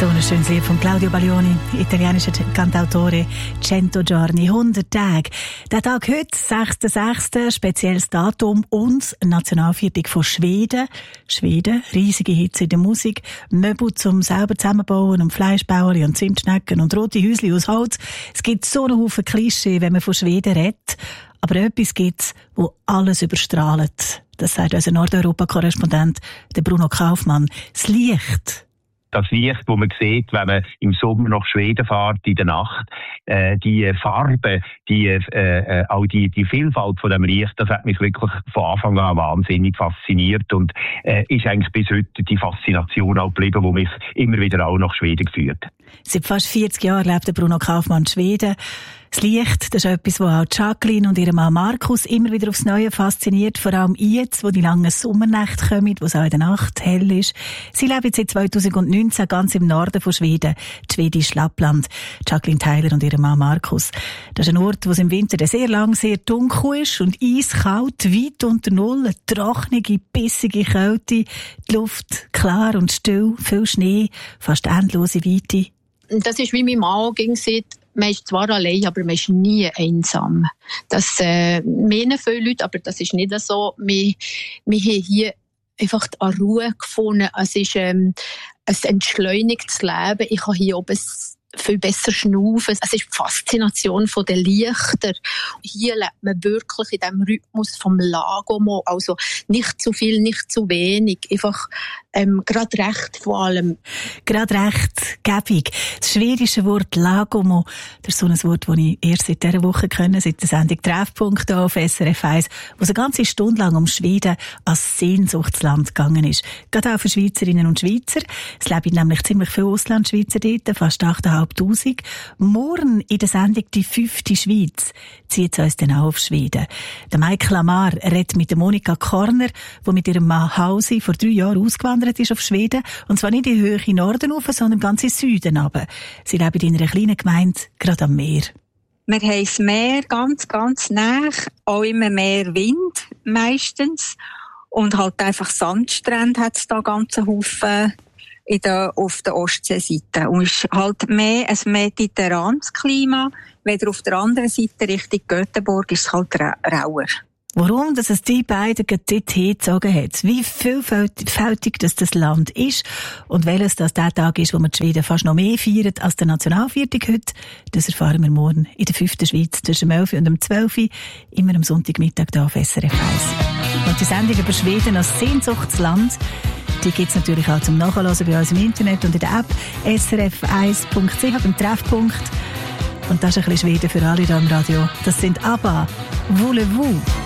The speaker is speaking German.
So ein schönes Lied von Claudio Baglioni, italienischer Cantautore, 100 giorni, 100 Tage. Der Tag heute, 6.6., spezielles Datum und Nationalviertel von Schweden. Schweden, riesige Hitze in der Musik, Möbel zum selber zusammenbauen und Fleischbauern und Zimtschnecken und rote Häusli aus Holz. Es gibt so einen Haufen Klischee, wenn man von Schweden redet. Aber etwas gibt's, wo alles überstrahlt. Das sagt unser Nordeuropa-Korrespondent, der Bruno Kaufmann. Das Licht. Das Licht, das man sieht, wenn man im Sommer nach Schweden fährt, in der Nacht, die Farbe, auch die Vielfalt von dem Licht, das hat mich wirklich von Anfang an wahnsinnig fasziniert und ist eigentlich bis heute die Faszination auch geblieben, die mich immer wieder auch nach Schweden geführt. Seit fast 40 Jahren lebt der Bruno Kaufmann in Schweden. Das Licht, das ist etwas, was auch Jacqueline und ihr Mann Markus immer wieder aufs Neue fasziniert, vor allem jetzt, wo die langen Sommernächte kommen, wo es auch in der Nacht hell ist. Sie leben seit 2019 ganz im Norden von Schweden, das schwedische Lappland. Jacqueline Tyler und ihr Mann Markus. Das ist ein Ort, wo es im Winter sehr lang sehr dunkel ist und eiskalt, weit unter Null, eine trockene, bissige Kälte, die Luft klar und still, viel Schnee, fast endlose Weite. Das ist wie mein Mann sagt, man ist zwar allein, aber man ist nie einsam. Das meinen viele Leute, aber das ist nicht so. Wir haben hier einfach eine Ruhe gefunden. Es ist ein entschleunigtes Leben. Ich kann hier oben viel besser schnaufen. Es ist die Faszination der Lichter. Hier lebt man wirklich in diesem Rhythmus vom Lagomo. Also nicht zu viel, nicht zu wenig. Einfach gerade recht vor allem. Gerade recht, gäbig. Das schwedische Wort Lagomo, das ist so ein Wort, das ich erst seit dieser Woche kenne, seit der Sendung Treffpunkt auf SRF 1, wo es eine ganze Stunde lang um Schweden als Sehnsuchtsland gegangen ist. Gerade auch für Schweizerinnen und Schweizer. Es leben nämlich ziemlich viele Auslandschweizer dort, fast 8'500. Morgen in der Sendung «Die 5. Schweiz» zieht es uns dann auch auf Schweden. Der Michael Amar redet mit der Monika Korner, die mit ihrem Mann Hausi vor 3 Jahren ausgewandert ist auf Schweden. Und zwar nicht in den Höhe Norden rauf, sondern ganz in Süden runter. Sie leben in einer kleinen Gemeinde, gerade am Meer. Wir haben das Meer ganz, ganz nah, auch immer mehr Wind meistens. Und halt einfach Sandstrände hat es da ganzen Haufen auf der Ostseeseite. Und es ist halt mehr ein mediterranes Klima. Weder auf der anderen Seite Richtung Göteborg ist es halt rauer. Warum, dass es die beiden dort hingezogen hat, wie vielfältig das Land ist und welches das der Tag ist, wo wir die Schweden fast noch mehr feiern als der Nationalviertag heute, das erfahren wir morgen in der 5. Schweiz zwischen 11 und 12 immer am Sonntagmittag hier auf SRF 1. Und die Sendung über Schweden als Sehnsuchtsland, die gibt es natürlich auch zum Nachhören bei uns im Internet und in der App srf1.ch beim Treffpunkt. Und das ist ein bisschen Schweden für alle hier im Radio. Das sind ABBA, Voulez-vous?